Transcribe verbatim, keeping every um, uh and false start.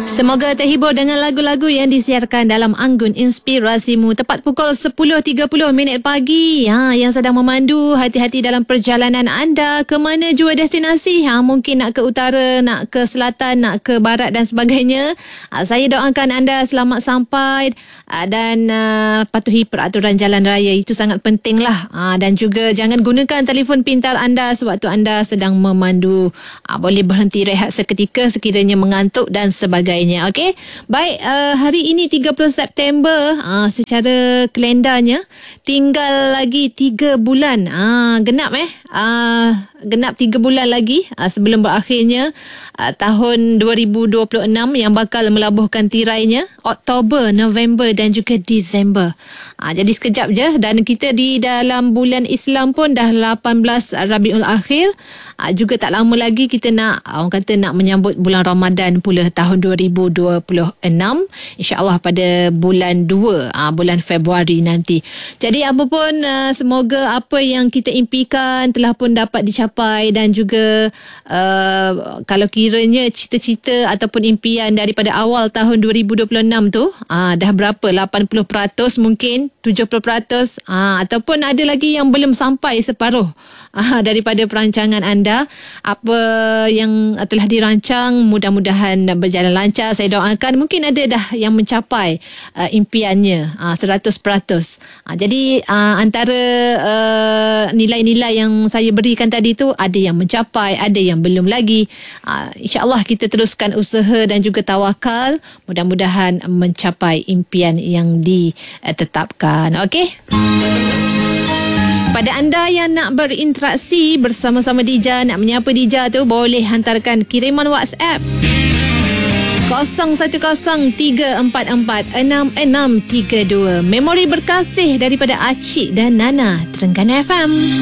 Semoga terhibur dengan lagu-lagu yang disiarkan dalam Anggun Inspirasimu. Tepat pukul sepuluh tiga puluh minit pagi. Ha, yang sedang memandu, hati-hati dalam perjalanan anda ke mana jua destinasi. Ha, mungkin nak ke utara, nak ke selatan, nak ke barat dan sebagainya. Ha, saya doakan anda selamat sampai ha, dan uh, patuhi peraturan jalan raya. Itu sangat penting lah. Ha, dan juga jangan gunakan telefon pintar anda sewaktu anda sedang memandu. Ha, boleh berhenti rehat seketika sekiranya mengantuk dan sebagainya. Okey. Baik, uh, hari ini tiga puluh September, uh, secara kalendarnya tinggal lagi tiga bulan. Uh, genap eh. Uh, genap tiga bulan lagi uh, sebelum berakhirnya uh, tahun dua ribu dua puluh enam yang bakal melabuhkan tirainya Oktober, November dan juga Disember. Uh, jadi sekejap je dan kita di dalam bulan Islam pun dah lapan belas Rabiul Akhir. Uh, juga tak lama lagi kita nak, orang kata nak menyambut bulan Ramadan pula tahun dua ribu dua puluh enam, insya-Allah pada bulan dua, aa, bulan Februari nanti. Jadi apa pun, aa, semoga apa yang kita impikan telah pun dapat dicapai dan juga aa, kalau kiranya cita-cita ataupun impian daripada awal tahun dua ribu dua puluh enam tu aa, dah berapa, lapan puluh peratus mungkin, tujuh puluh peratus aa, ataupun ada lagi yang belum sampai separuh aa, daripada perancangan anda. Apa yang telah dirancang mudah-mudahan berjalan lancar. Saya doakan mungkin ada dah yang mencapai uh, impiannya uh, seratus peratus. Uh, jadi uh, antara uh, nilai-nilai yang saya berikan tadi tu ada yang mencapai, ada yang belum lagi. Uh, InsyaAllah kita teruskan usaha dan juga tawakal. Mudah-mudahan mencapai impian yang ditetapkan. Okey? Pada anda yang nak berinteraksi bersama-sama Dija, nak menyapa Dija tu, boleh hantarkan kiriman WhatsApp kosong satu kosong tiga empat empat enam enam tiga dua. Memori berkasih daripada Acik dan Nana, Terengganu F M.